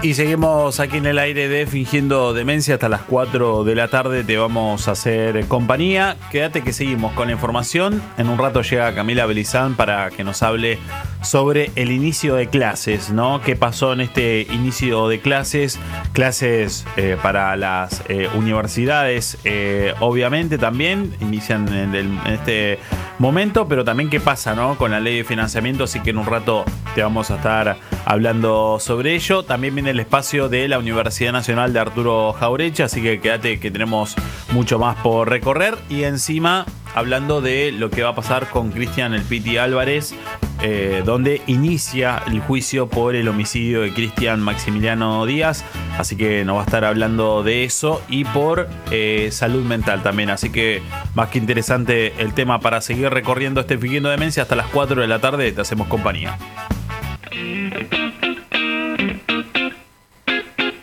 Y seguimos aquí en el aire de Fingiendo Demencia hasta las 4 de la tarde. Te vamos a hacer compañía. Quédate que seguimos con la información. En un rato llega Camila Belizán para que nos hable sobre el inicio de clases, ¿no? ¿Qué pasó en este inicio de clases? Clases para las universidades, obviamente también inician en este momento, pero también qué pasa, ¿no? Con la ley de financiamiento, así que en un rato te vamos a estar hablando sobre ello. También viene el espacio de la Universidad Nacional de Arturo Jauretche, así que quédate que tenemos mucho más por recorrer. Y encima hablando de lo que va a pasar con Cristian El Piti Álvarez, donde inicia el juicio por el homicidio de Cristian Maximiliano Díaz. Así que nos va a estar hablando de eso y por salud mental también. Así que más que interesante el tema para seguir recorriendo este Fingiendo Demencia hasta las 4 de la tarde. Te hacemos compañía.